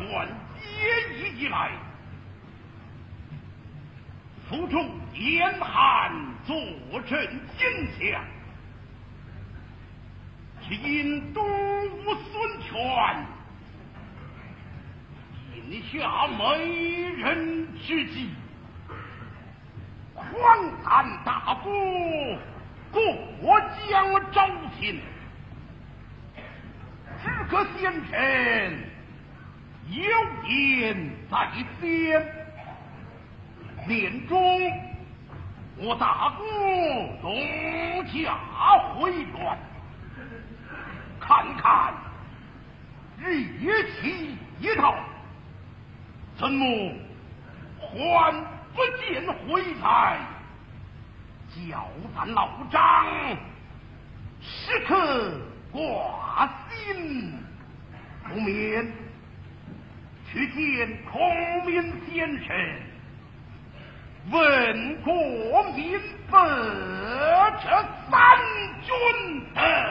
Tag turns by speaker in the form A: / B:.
A: 权结义以来，府中严寒坐镇荆襄，只因独无孙权，引下美人之计，狂谈大国，过江招亲。只可先臣有言在先，年中我大国东家回乱，看看日期一到，怎么还不见回来？叫咱老张时刻挂心，不免去见孔明先生，问过明白这三军的